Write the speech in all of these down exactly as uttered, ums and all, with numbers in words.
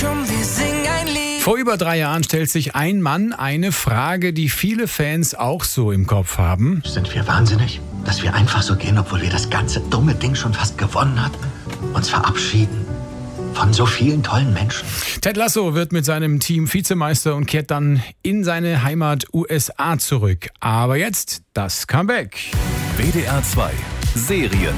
Komm, wir singen ein Lied. Vor über drei Jahren stellt sich ein Mann eine Frage, die viele Fans auch so im Kopf haben. Sind wir wahnsinnig, dass wir einfach so gehen, obwohl wir das ganze dumme Ding schon fast gewonnen hatten? Uns verabschieden von so vielen tollen Menschen. Ted Lasso wird mit seinem Team Vizemeister und kehrt dann in seine Heimat U S A zurück. Aber jetzt das Comeback. W D R zwei Serien.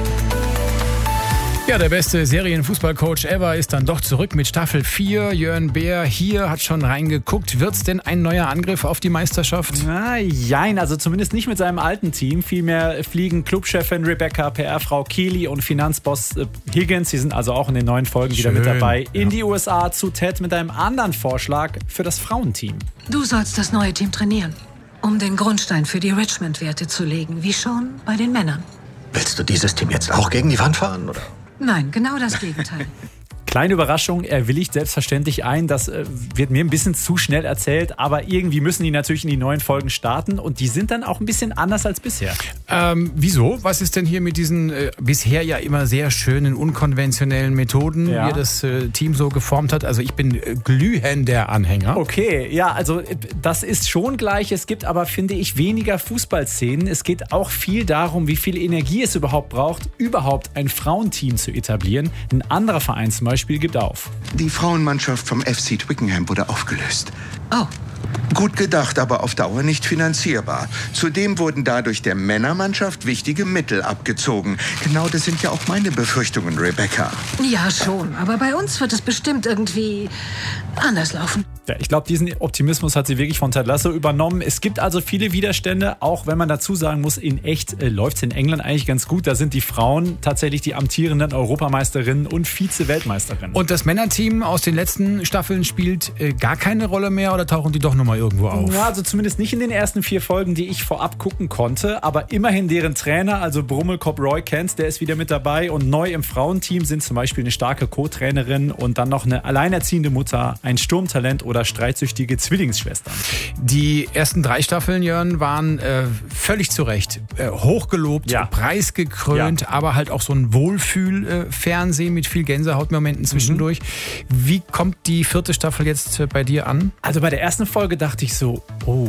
Ja, der beste Serienfußballcoach ever ist dann doch zurück mit Staffel vier. Jörn Beer hier hat schon reingeguckt. Wird's denn ein neuer Angriff auf die Meisterschaft? Na, jein, also zumindest nicht mit seinem alten Team. Vielmehr fliegen Clubchefin Rebecca, P R-Frau Keely und Finanzboss Higgins, die sind also auch in den neuen Folgen wieder mit dabei, in die U S A zu Ted mit einem anderen Vorschlag für das Frauenteam. Du sollst das neue Team trainieren, um den Grundstein für die Richmond-Werte zu legen, wie schon bei den Männern. Willst du dieses Team jetzt auch gegen die Wand fahren, oder? Nein, genau das Gegenteil. Kleine Überraschung, er willigt selbstverständlich ein. Das äh, wird mir ein bisschen zu schnell erzählt, aber irgendwie müssen die natürlich in die neuen Folgen starten und die sind dann auch ein bisschen anders als bisher. Ähm, wieso? Was ist denn hier mit diesen äh, bisher ja immer sehr schönen, unkonventionellen Methoden, Ja. wie das äh, Team so geformt hat? Also ich bin äh, glühender Anhänger. Okay, ja, also äh, das ist schon gleich. Es gibt aber, finde ich, weniger Fußballszenen. Es geht auch viel darum, wie viel Energie es überhaupt braucht, überhaupt ein Frauenteam zu etablieren. Ein anderer Verein zum Beispiel gibt auf. Die Frauenmannschaft vom F C Twickenham wurde aufgelöst. Oh, Gut gedacht, aber auf Dauer nicht finanzierbar. Zudem wurden dadurch der Männermannschaft wichtige Mittel abgezogen. Genau das sind ja auch meine Befürchtungen, Rebecca. ja schon, aber bei uns wird es bestimmt irgendwie anders laufen. Ja, ich glaube, diesen Optimismus hat sie wirklich von Ted Lasso übernommen. Es gibt also viele Widerstände, auch wenn man dazu sagen muss, in echt äh, läuft es in England eigentlich ganz gut. Da sind die Frauen tatsächlich die amtierenden Europameisterinnen und Vize-Weltmeisterinnen. Und das Männerteam aus den letzten Staffeln spielt äh, gar keine Rolle mehr oder tauchen die doch nochmal irgendwo auf? Ja, also zumindest nicht in den ersten vier Folgen, die ich vorab gucken konnte. Aber immerhin deren Trainer, also Brummelkopf Roy Kent, der ist wieder mit dabei. Und neu im Frauenteam sind zum Beispiel eine starke Co-Trainerin und dann noch eine alleinerziehende Mutter, ein Sturmtalent oder streitsüchtige Zwillingsschwestern. Die ersten drei Staffeln, Jörn, waren äh, völlig zu Recht äh, hochgelobt, Ja. preisgekrönt, Ja. aber halt auch so ein Wohlfühl-Fernsehen mit viel Gänsehautmomenten zwischendurch. Wie kommt die vierte Staffel jetzt äh, bei dir an? Also bei der ersten Folge dachte ich so, oh,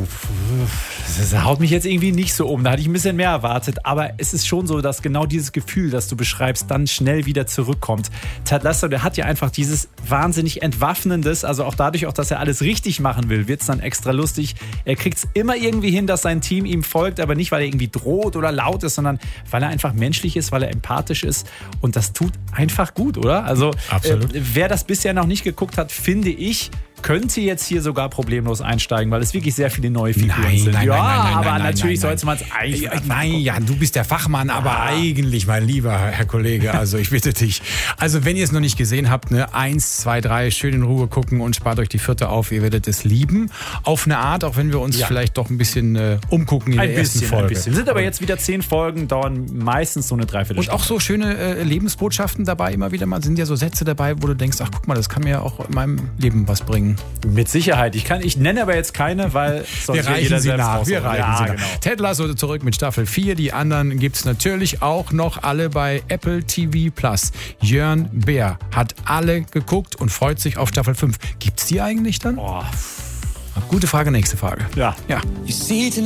das haut mich jetzt irgendwie nicht so um. Da hatte ich ein bisschen mehr erwartet. Aber es ist schon so, dass genau dieses Gefühl, das du beschreibst, dann schnell wieder zurückkommt. Ted Lasso, der hat ja einfach dieses wahnsinnig Entwaffnendes, also auch dadurch, auch, dass er alles richtig machen will, wird es dann extra lustig. Er kriegt es immer irgendwie hin, dass sein Team ihm folgt, aber nicht, weil er irgendwie droht oder laut ist, sondern weil er einfach menschlich ist, weil er empathisch ist. Und das tut einfach gut, oder? Also Absolut. Äh, wer das bisher noch nicht geguckt hat, finde ich, könnte jetzt hier sogar problemlos einsteigen, weil es wirklich sehr viele neue Figuren Nein, sind. nein, ja, nein, nein, nein, aber nein, natürlich nein, sollte man es eigentlich Ja, einfach nein, gucken. ja, du bist der Fachmann, aber eigentlich, mein lieber Herr Kollege, also ich bitte dich. Also wenn ihr es noch nicht gesehen habt, ne, eins, zwei, drei, schön in Ruhe gucken und spart euch die vierte auf. Ihr werdet es lieben. Auf eine Art, auch wenn wir uns Ja. vielleicht doch ein bisschen äh, umgucken in Ein der ersten bisschen, Folge. ein bisschen. Sind aber jetzt wieder zehn Folgen, dauern meistens so eine Und Dreiviertelstunde. auch so schöne äh, Lebensbotschaften dabei, immer wieder mal sind ja so Sätze dabei, wo du denkst, ach guck mal, das kann mir ja auch in meinem Leben was bringen. Mit Sicherheit. Ich, kann, ich nenne aber jetzt keine, weil sonst Wir wird jeder reichen sie selbst nach. Wir rausholen. reichen ja, sie nach. genau. Ted Lasso zurück mit Staffel vier. Die anderen gibt es natürlich auch noch alle bei Apple T V Plus. Jörn Beer hat alle geguckt und freut sich auf Staffel fünf. Gibt's die eigentlich dann? Boah, Gute Frage, nächste Frage. ja. Ja. You see it in